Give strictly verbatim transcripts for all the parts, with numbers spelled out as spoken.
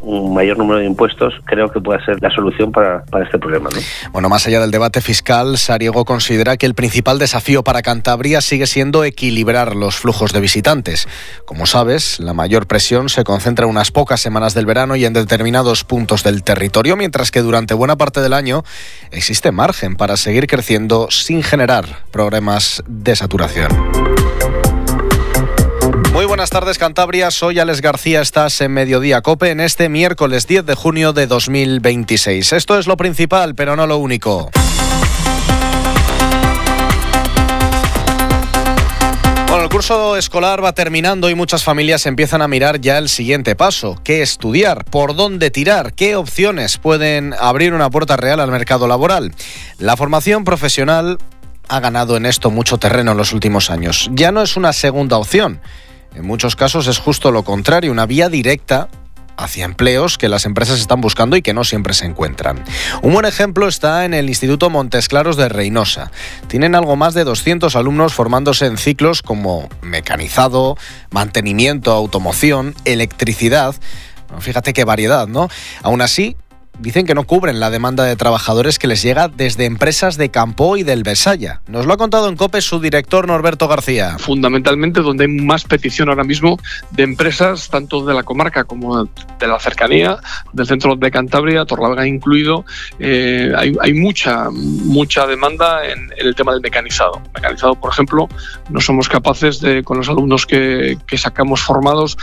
un mayor número de impuestos creo que pueda ser la solución para, para este problema, ¿no? Bueno, más allá del debate fiscal, Sariego considera que el principal desafío para Cantabria sigue siendo equilibrar los flujos de visitantes. Como sabes, la mayor presión se concentra en unas pocas semanas del verano y en determinados puntos del territorio, mientras que durante buena parte del año existe margen para seguir creciendo sin generar problemas de saturación. Muy buenas tardes, Cantabria. Soy Alex García. Estás en Mediodía COPE en este miércoles diez de junio de dos mil veintiséis. Esto es lo principal, pero no lo único. Bueno, el curso escolar va terminando y muchas familias empiezan a mirar ya el siguiente paso. ¿Qué estudiar? ¿Por dónde tirar? ¿Qué opciones pueden abrir una puerta real al mercado laboral? La formación profesional ha ganado en esto mucho terreno en los últimos años. Ya no es una segunda opción. En muchos casos es justo lo contrario, una vía directa hacia empleos que las empresas están buscando y que no siempre se encuentran. Un buen ejemplo está en el Instituto Montes Claros de Reynosa. Tienen algo más de doscientos alumnos formándose en ciclos como mecanizado, mantenimiento, automoción, electricidad. Bueno, fíjate qué variedad, ¿no? Aún así, dicen que no cubren la demanda de trabajadores que les llega desde empresas de Campo y del Besaya. Nos lo ha contado en COPE su director Norberto García. Fundamentalmente donde hay más petición ahora mismo de empresas, tanto de la comarca como de la cercanía, del centro de Cantabria, Torrelavega incluido, eh, hay, hay mucha, mucha demanda en, en el tema del mecanizado. Mecanizado, por ejemplo, no somos capaces de, con los alumnos que, que sacamos formados,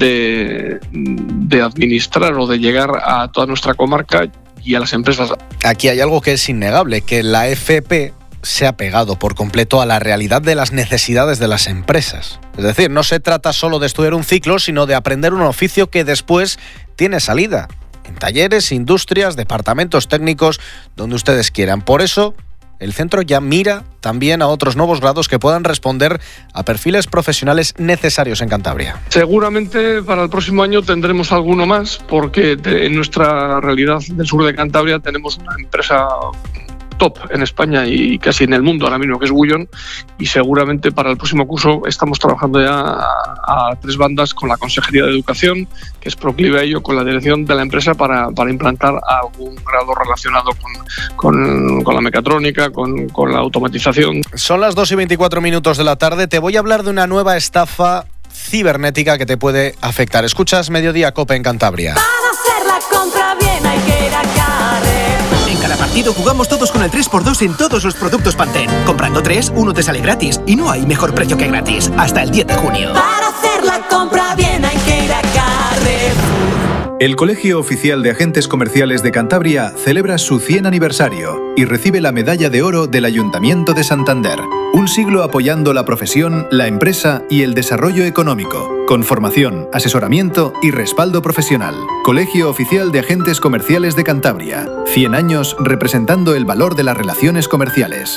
de, de administrar o de llegar a toda nuestra comarca y a las empresas. Aquí hay algo que es innegable, que la F P se ha pegado por completo a la realidad de las necesidades de las empresas. Es decir, no se trata solo de estudiar un ciclo, sino de aprender un oficio que después tiene salida en talleres, industrias, departamentos técnicos, donde ustedes quieran. Por eso, el centro ya mira también a otros nuevos grados que puedan responder a perfiles profesionales necesarios en Cantabria. Seguramente para el próximo año tendremos alguno más, porque en nuestra realidad del sur de Cantabria tenemos una empresa top en España y casi en el mundo ahora mismo, que es Gullón, y seguramente para el próximo curso estamos trabajando ya a, a tres bandas con la Consejería de Educación, que es proclive a ello, con la dirección de la empresa para, para implantar algún grado relacionado con, con, con la mecatrónica, con, con la automatización. Son las dos y veinticuatro minutos de la tarde. Te voy a hablar de una nueva estafa cibernética que te puede afectar. Escuchas Mediodía COPE en Cantabria. Para hacer la compra bien hay que ir a Carrer. En cada partido jugamos todos con el tres por dos en todos los productos Pantene. Comprando tres, uno te sale gratis. Y no hay mejor precio que gratis. Hasta el diez de junio. Para hacer la compra bien hay que ir a Carrer. El Colegio Oficial de Agentes Comerciales de Cantabria celebra su cien aniversario y recibe la Medalla de Oro del Ayuntamiento de Santander. Un siglo apoyando la profesión, la empresa y el desarrollo económico, con formación, asesoramiento y respaldo profesional. Colegio Oficial de Agentes Comerciales de Cantabria. cien años representando el valor de las relaciones comerciales.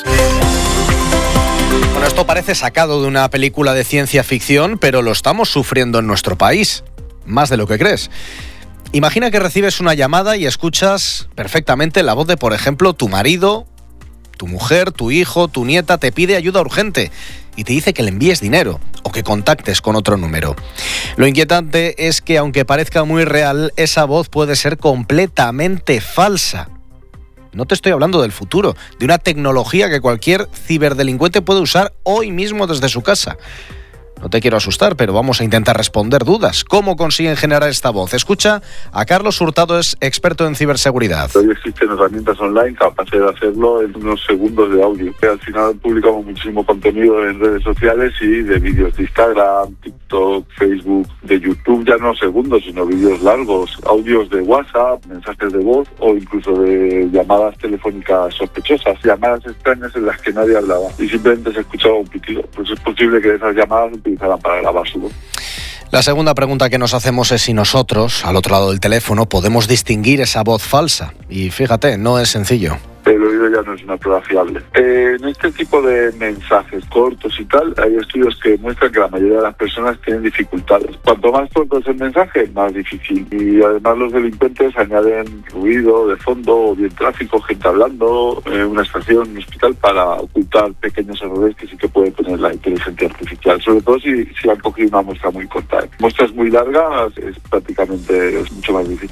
Bueno, esto parece sacado de una película de ciencia ficción, pero lo estamos sufriendo en nuestro país. Más de lo que crees. Imagina que recibes una llamada y escuchas perfectamente la voz de, por ejemplo, tu marido, tu mujer, tu hijo, tu nieta, te pide ayuda urgente y te dice que le envíes dinero o que contactes con otro número. Lo inquietante es que, aunque parezca muy real, esa voz puede ser completamente falsa. No te estoy hablando del futuro, de una tecnología que cualquier ciberdelincuente puede usar hoy mismo desde su casa. No te quiero asustar, pero vamos a intentar responder dudas. ¿Cómo consiguen generar esta voz? Escucha a Carlos Hurtado, es experto en ciberseguridad. Hoy existen herramientas online capaces de hacerlo en unos segundos de audio. Al final publicamos muchísimo contenido en redes sociales y de vídeos de Instagram, TikTok, Facebook, de YouTube, ya no segundos, sino vídeos largos, audios de WhatsApp, mensajes de voz o incluso de llamadas telefónicas sospechosas, llamadas extrañas en las que nadie hablaba y simplemente se escuchaba un pitido. Pues es posible que esas llamadas utilizaran para grabar su voz. La segunda pregunta que nos hacemos es si nosotros, al otro lado del teléfono, podemos distinguir esa voz falsa. Y fíjate, no es sencillo. El oído ya no es una prueba fiable. Eh, en este tipo de mensajes cortos y tal, hay estudios que muestran que la mayoría de las personas tienen dificultades. Cuanto más corto es el mensaje, más difícil. Y además los delincuentes añaden ruido de fondo o bien tráfico, gente hablando, eh, una estación, un hospital, para ocultar pequeños errores que sí que puede tener la inteligencia artificial. Sobre todo si, si han cogido una muestra muy corta. Muestras muy largas es prácticamente es mucho más difícil.